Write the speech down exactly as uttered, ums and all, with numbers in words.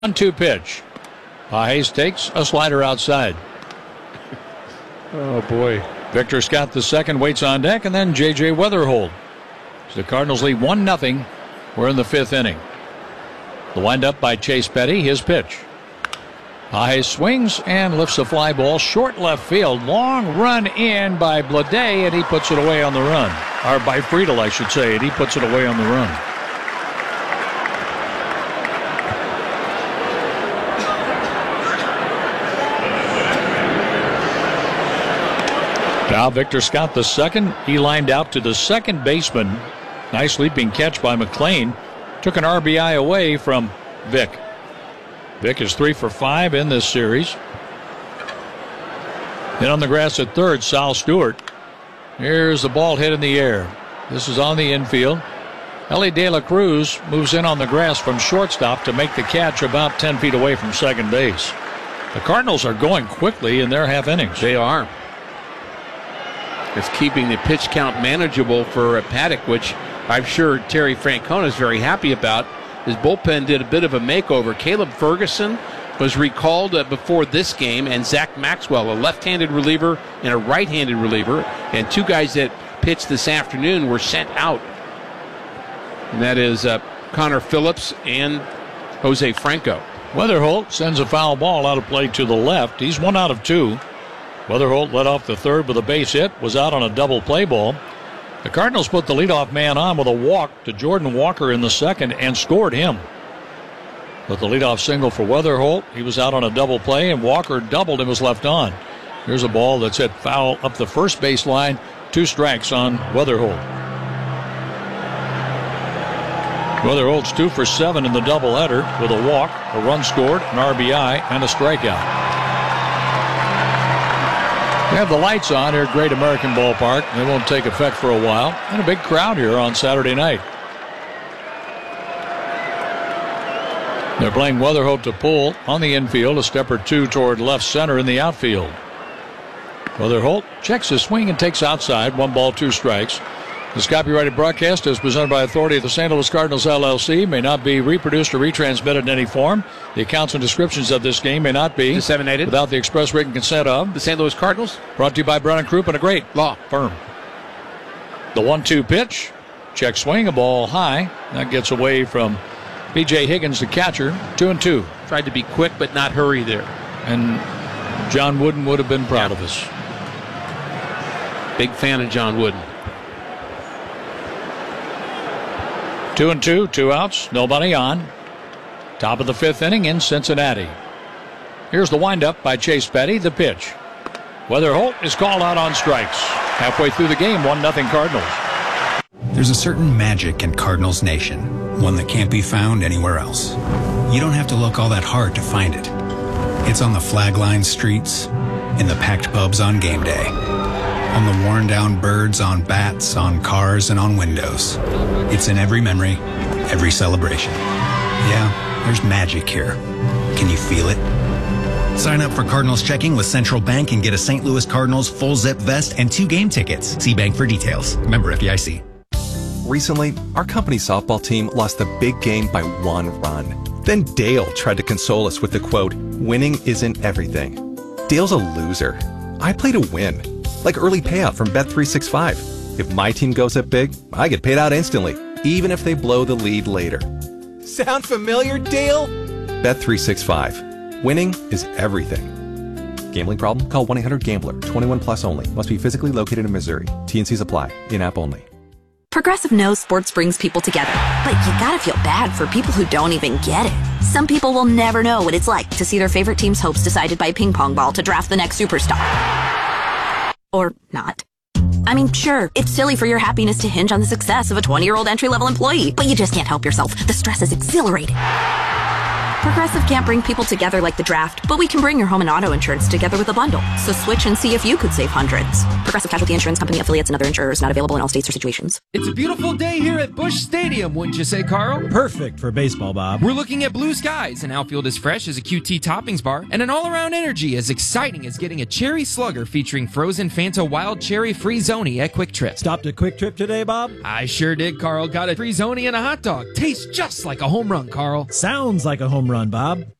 one two pitch. Hayes takes a slider outside. Oh, boy. Victor Scott the second waits on deck, and then J J Weatherholt. The Cardinals lead one nothing. We're in the fifth inning. The windup by Chase Petty, his pitch. Hayes swings and lifts a fly ball short left field. Long run in by Blade, and he puts it away on the run. Or by Friedel, I should say, and he puts it away on the run. Now Victor Scott the second. He lined out to the second baseman. Nice leaping catch by McLean. Took an R B I away from Vic. Vic is three for five in this series. Then on the grass at third, Sal Stewart. Here's the ball hit in the air. This is on the infield. Ellie De La Cruz moves in on the grass from shortstop to make the catch about ten feet away from second base. The Cardinals are going quickly in their half innings. They are. It's keeping the pitch count manageable for Paddock, which I'm sure Terry Francona is very happy about. His bullpen did a bit of a makeover. Caleb Ferguson was recalled uh, before this game, and Zach Maxwell, a left-handed reliever and a right-handed reliever, and two guys that pitched this afternoon were sent out. And that is uh, Connor Phillips and Jose Franco. Weatherholt sends a foul ball out of play to the left. He's one out of two. Weatherholt led off the third with a base hit, was out on a double play ball. The Cardinals put the leadoff man on with a walk to Jordan Walker in the second and scored him. With the leadoff single for Weatherholt, he was out on a double play, and Walker doubled and was left on. Here's a ball that's hit foul up the first base line. Two strikes on Weatherholt. Weatherholt's two for seven in the doubleheader with a walk, a run scored, an R B I, and a strikeout. We have the lights on here at Great American Ballpark. They won't take effect for a while. And a big crowd here on Saturday night. They're playing Weatherholt to pull on the infield, a step or two toward left center in the outfield. Weatherholt checks his swing and takes outside. One ball, two strikes. This copyrighted broadcast is presented by authority of the Saint Louis Cardinals, L L C. May not be reproduced or retransmitted in any form. The accounts and descriptions of this game may not be disseminated without the express written consent of the Saint Louis Cardinals. Brought to you by Brennan Croup and a great law firm. The one two pitch. Check swing, a ball high. That gets away from B J Higgins, the catcher. Two and two. Tried to be quick but not hurry there. And John Wooden would have been proud yeah. of us. Big fan of John Wooden. Two and two, two outs, nobody on. Top of the fifth inning in Cincinnati. Here's the windup by Chase Petty, the pitch. Weatherholt is called out on strikes. Halfway through the game, one nothing Cardinals. There's a certain magic in Cardinals Nation, one that can't be found anywhere else. You don't have to look all that hard to find it. It's on the flag-lined streets, in the packed pubs on game day, on the worn-down birds on bats, on cars, and on windows. It's in every memory, every celebration. Yeah, there's magic here. Can you feel it? Sign up for Cardinals checking with Central Bank and get a Saint Louis Cardinals full zip vest and two game tickets. See Bank for details. Member F D I C. Recently, our company softball team lost the big game by one run. Then Dale tried to console us with the quote, "Winning isn't everything." Dale's a loser. I play to win. Like early payout from Bet three sixty-five. If my team goes up big, I get paid out instantly, even if they blow the lead later. Sound familiar, Dale? Bet three sixty-five. Winning is everything. Gambling problem? Call one eight hundred gambler. twenty-one plus only. Must be physically located in Missouri. T and C's apply. In-app only. Progressive knows sports brings people together, but you gotta feel bad for people who don't even get it. Some people will never know what it's like to see their favorite team's hopes decided by a ping pong ball to draft the next superstar. Or not. I mean, sure, it's silly for your happiness to hinge on the success of a twenty-year-old entry-level employee, but you just can't help yourself. The stress is exhilarating. Progressive can't bring people together like the draft, but we can bring your home and auto insurance together with a bundle. So switch and see if you could save hundreds. Progressive Casualty Insurance Company, affiliates, and other insurers not available in all states or situations. It's a beautiful day here at Busch Stadium, wouldn't you say, Carl? Perfect for baseball, Bob. We're looking at blue skies, an outfield as fresh as a Q T toppings bar, and an all-around energy as exciting as getting a cherry slugger featuring frozen Fanta Wild Cherry Free-Zoni at Quick Trip. Stopped at Quick Trip today, Bob? I sure did, Carl. Got a Free-Zoni and a hot dog. Tastes just like a home run, Carl. Sounds like a home run. run, Bob?